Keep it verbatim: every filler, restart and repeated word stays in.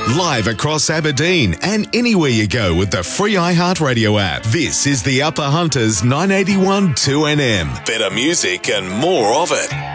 Live across Aberdeen and anywhere you go with the free iHeartRadio app. This is the Upper Hunters nine eighty-one two N M. Better music and more of it.